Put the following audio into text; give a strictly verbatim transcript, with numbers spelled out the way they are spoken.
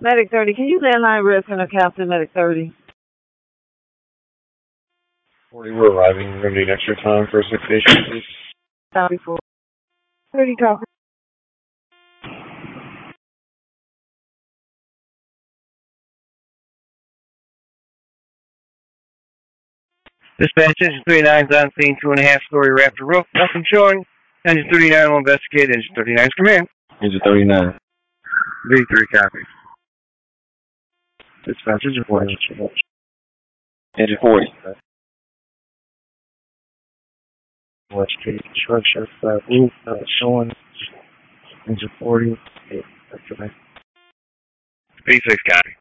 Medic thirty, can you land line rescue and Captain Medic thirty? forty, we're arriving. We're going to need extra time for asphyxiation, please. Copy four. thirty, copy. Dispatch, engine thirty-nine's on scene, two and a half story Raptor roof. Nothing showing. Engine thirty-nine will investigate. Engine thirty-nine's command. Engine thirty-nine. V three, copy. Dispatch, engine forty. Engine forty. West Street, structure, flat roof, uh, showing. Engine forty. Eight, that's correct. V six, copy.